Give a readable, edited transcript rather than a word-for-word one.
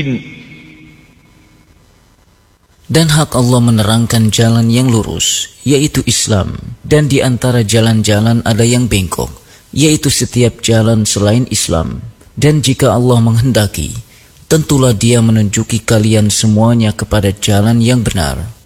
Dan hak Allah menerangkan jalan yang lurus, yaitu Islam. Dan di antara jalan-jalan ada yang bengkok, yaitu setiap jalan selain Islam. Dan jika Allah menghendaki, tentulah Dia menunjuki kalian semuanya kepada jalan yang benar.